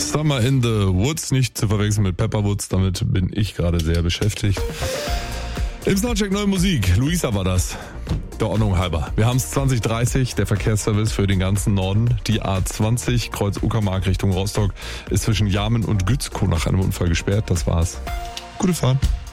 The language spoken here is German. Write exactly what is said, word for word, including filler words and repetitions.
Summer in the Woods, nicht zu verwechseln mit Pepperwoods, damit bin ich gerade sehr beschäftigt. Im Soundcheck neue Musik, Luisa war das. Der Ordnung halber. Wir haben es zwanzig dreißig, der Verkehrsservice für den ganzen Norden. Die A zwanzig, Kreuz Uckermark Richtung Rostock, ist zwischen Jarmen und Gützkow nach einem Unfall gesperrt. Das war's. Gute Fahrt.